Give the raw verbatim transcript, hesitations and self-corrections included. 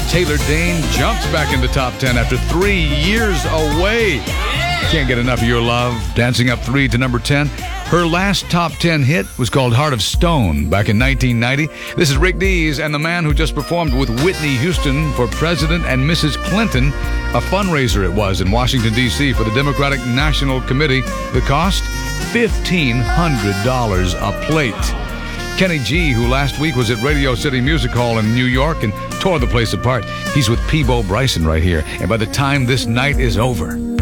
Taylor Dayne jumps back in the top ten after three years away. Can't get enough of your love. Dancing up three to number ten. Her last top ten hit was called Heart of Stone back in nineteen ninety. This is Rick Dees and the man who just performed with Whitney Houston for President and Missus Clinton. A fundraiser it was in Washington, D C for the Democratic National Committee. The cost, fifteen hundred dollars a plate. Kenny G, who last week was at Radio City Music Hall in New York and tore the place apart. He's with Peabo Bryson right here. And by the time this night is over,